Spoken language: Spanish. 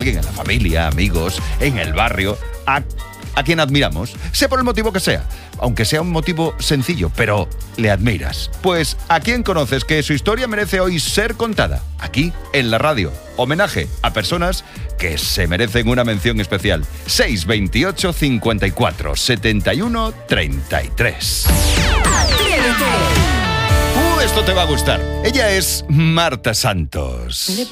alguien en la familia, amigos, en el barrio, a quien admiramos, sea por el motivo que sea, aunque sea un motivo sencillo, pero le admiras. Pues, ¿a quién conoces que su historia merece hoy ser contada? Aquí, en la radio. Homenaje a personas que se merecen una mención especial. 628 54 71 33. Esto te va a gustar. Ella es Marta Santos.